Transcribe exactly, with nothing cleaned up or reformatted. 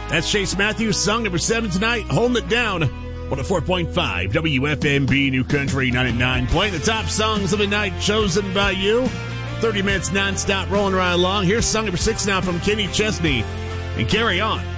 That's Chase Matthews, song number seven tonight, Holding It Down. one oh four point five W F M B New Country ninety-nine, playing the top songs of the night chosen by you. thirty minutes nonstop rolling right along. Here's song number six now from Kenny Chesney, and Carry On.